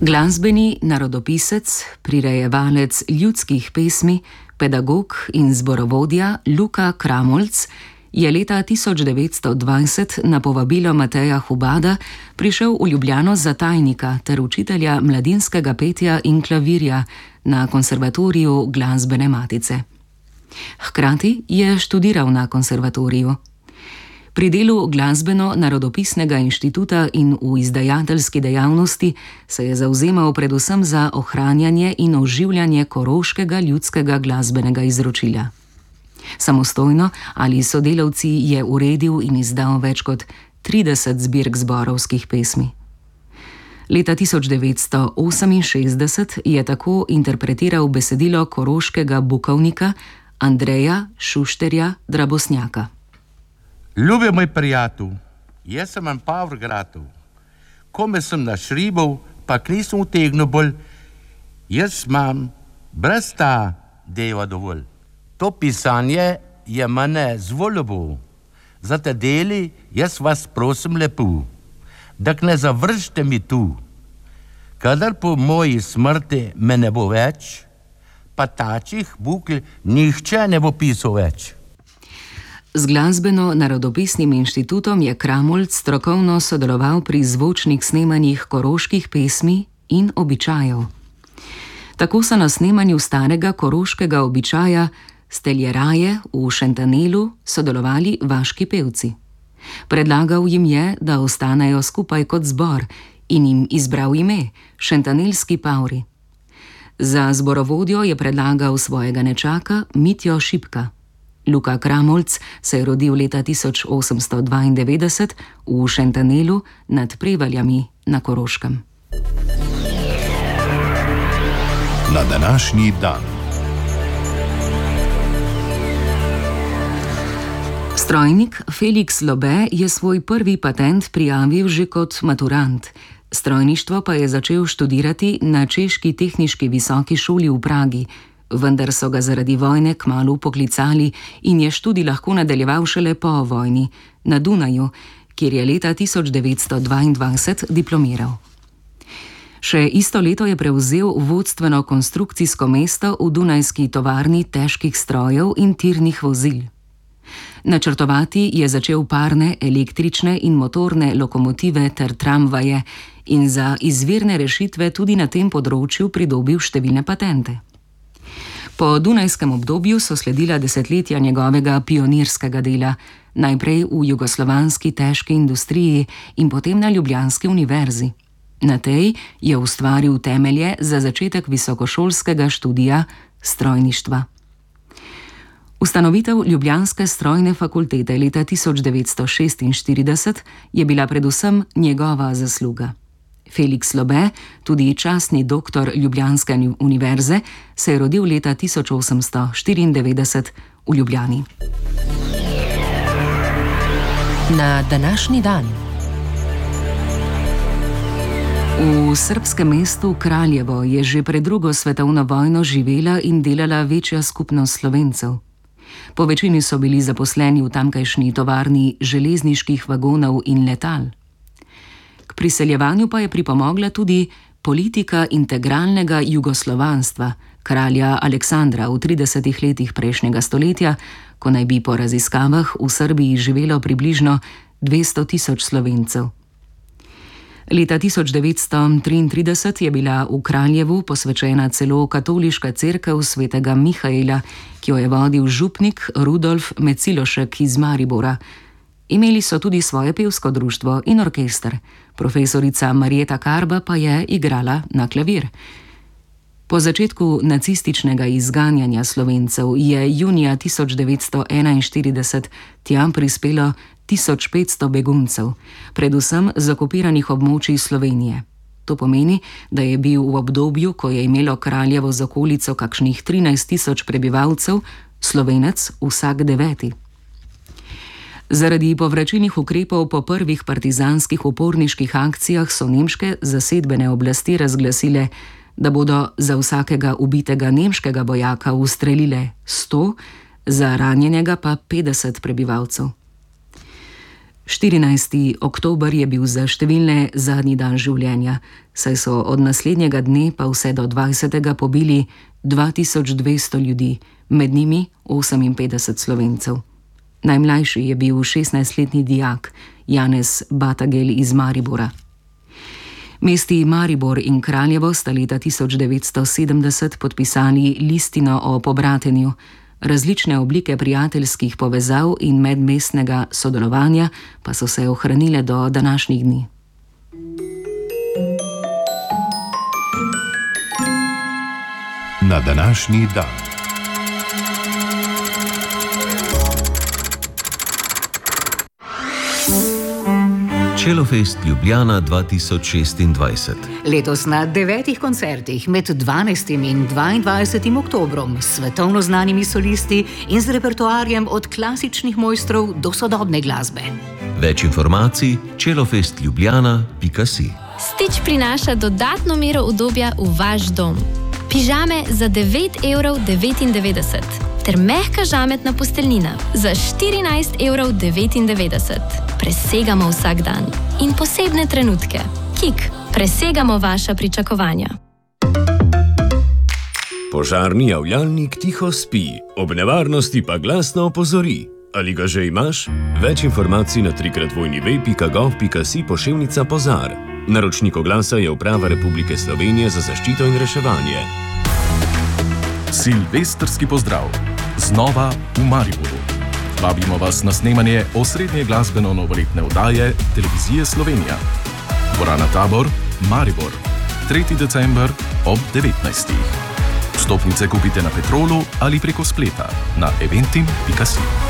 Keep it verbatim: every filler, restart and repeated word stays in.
Glasbeni narodopisec, prirejevalec ljudskih pesmi, pedagog in zborovodja Luka Kramolc je leta tisoč devetsto dvajset na povabilo Mateja Hubada prišel v Ljubljano za tajnika ter učitelja mladinskega petja in klavirja na konservatoriju Glasbene matice. Hkrati je študiral na konservatoriju. Pri delu Glasbeno-narodopisnega inštituta in v izdajateljski dejavnosti se je zavzemal predvsem za ohranjanje in oživljanje koroškega ljudskega glasbenega izročila. Samostojno ali s sodelavci je uredil in izdal več kot trideset zbirk zborovskih pesmi. Leta tisoč devetsto oseminšestdeset je tako interpretiral besedilo koroškega bukovnika Andreja Šušterja Drabosnjaka. Ljubi moj prijatelj, jaz sem en pa v gradu. Kome sem našribal, pa nisem utegnil bolj, jaz imam brez ta deva dovolj. To pisanje je mene zvolilo. Za te deli jaz vas prosim lepo, da ne zavržite mi tu. Kadar po moji smrti me ne bo več, pa tačih bukl nihče ne bo pisal več. Z Glasbeno-narodopisnim inštitutom je Kramolc strokovno sodeloval pri zvočnih snemanjih koroških pesmi in običajev. Tako so na snemanju starega koroškega običaja Steljeraje v Šentanelu sodelovali vaški pevci. Predlagal jim je, da ostanejo skupaj kot zbor in jim izbral ime Šentanelski pavri. Za zborovodjo je predlagal svojega nečaka Mitjo Šipka. Luka Kramolc se je rodil leta tisoč osemsto dvaindevetdeset v Šentanelu nad Prevaljami na Koroškem. Na današnji dan. Strojnik Felix Lobe je svoj prvi patent prijavil že kot maturant. Strojništvo pa je začel študirati na Češki tehniški visoki šoli v Pragi, vendar so ga zaradi vojne kmalu poklicali in je študij lahko nadaljeval šele po vojni, na Dunaju, kjer je leta tisoč devetsto dvaindvajset diplomiral. Še isto leto je prevzel vodstveno konstrukcijsko mesto v dunajski tovarni težkih strojev in tirnih vozil. Načrtovati je začel parne, električne in motorne lokomotive ter tramvaje in za izvirne rešitve tudi na tem področju pridobil številne patente. Po dunajskem obdobju so sledila desetletja njegovega pionirskega dela, najprej v jugoslovanski težki industriji in potem na Ljubljanski univerzi. Na tej je ustvaril temelje za začetek visokošolskega študija strojništva. Ustanovitev Ljubljanske strojne fakultete leta tisoč devetsto šestinštirideset je bila predvsem njegova zasluga. Felix Lobe, tudi častni doktor Ljubljanske univerze, se je rodil leta tisoč osemsto štiriindevetdeset v Ljubljani. Na današnji dan. V srbskem mestu Kraljevo je že pred drugo svetovno vojno živela in delala večja skupnost Slovencev. Po večini so bili zaposleni v tamkajšnji tovarni železniških vagonov in letal. K priseljevanju pa je pripomogla tudi politika integralnega jugoslovanstva kralja Aleksandra v tridesetih letih prejšnjega stoletja, ko naj bi po raziskavah v Srbiji živelo približno dvesto tisoč Slovencev. Leta tisoč devetsto triintrideset je bila v Kraljevu posvečena celo katoliška cerkev svetega Mihaela, ki jo je vodil župnik Rudolf Mecilošek iz Maribora. Imeli so tudi svoje pevsko društvo in orkester, profesorica Marjeta Karba pa je igrala na klavir. Po začetku nacističnega izganjanja Slovencev je junija tisoč devetsto enainštirideset tja prispelo tisoč petsto beguncev, predvsem z okupiranih območij Slovenije. To pomeni, da je bil v obdobju, ko je imelo Kraljevo z okolico kakšnih trinajst tisoč prebivalcev, Slovenec vsak deveti. Zaradi povračilnih ukrepov po prvih partizanskih uporniških akcijah so nemške zasedbene oblasti razglasile, da bodo za vsakega ubitega nemškega vojaka ustrelile sto, za ranjenega pa petdeset prebivalcev. štirinajsti oktober je bil za številne zadnji dan življenja, saj so od naslednjega dne pa vse do dvajsetega pobili dva tisoč dvesto ljudi, med njimi oseminpetdeset Slovencev. Najmlajši je bil šestnajstletni dijak Janez Batagel iz Maribora. Mesti Maribor in Kraljevo sta leta tisoč devetsto sedemdeset podpisali listino o pobratenju. Različne oblike prijateljskih povezav in medmestnega sodelovanja pa so se ohranile do današnjih dni. Na današnji dan. Čelofest Ljubljana dva tisoč šestindvajset. Letos na devetih koncertih med dvanajstim in dvaindvajsetim oktobrom s svetovno znanimi solisti in z repertoarjem od klasičnih mojstrov do sodobne glasbe. Več informacij čelofest ljubljana pika si. Stitch prinaša dodatno mero udobja v vaš dom. Pižame za devet evrov devetindevetdeset ter mehka žametna posteljnina za štirinajst evrov devetindevetdeset. Presegamo vsak dan in posebne trenutke. Kik, presegamo vaša pričakovanja. Požarni javljalnik tiho spi, ob nevarnosti pa glasno opozori. Ali ga že imaš? Več informacij na trikrat vojni ve pika gov pika si poševnica Pozar. Naročnik oglasa je Uprava Republike Slovenije za zaščito in reševanje. Silvestrski pozdrav. Znova v Mariboru. Vabimo vas na snemanje osrednje glasbeno-novoletne oddaje Televizije Slovenija. Dvorana Tabor, Maribor. tretji december ob devetnajstih. Vstopnice kupite na Petrolu ali preko spleta na eventim pika si.